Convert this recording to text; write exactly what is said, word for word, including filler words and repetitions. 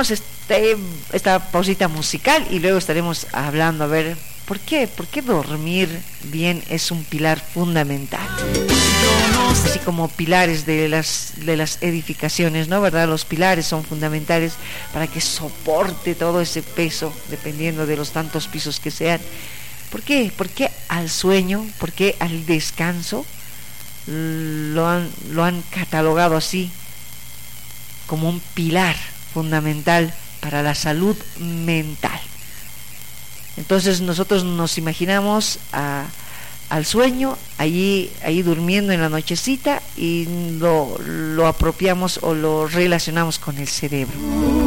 este, esta pausita musical y luego estaremos hablando a ver por qué, por qué dormir bien es un pilar fundamental. Así como pilares de las, de las edificaciones, ¿no? ¿Verdad? Los pilares son fundamentales para que soporte todo ese peso, dependiendo de los tantos pisos que sean. ¿Por qué? ¿Por qué al sueño? ¿Por qué al descanso? Lo han, lo han catalogado así, como un pilar fundamental para la salud mental. Entonces nosotros nos imaginamos a, al sueño allí, allí durmiendo en la nochecita y lo, lo apropiamos o lo relacionamos con el cerebro.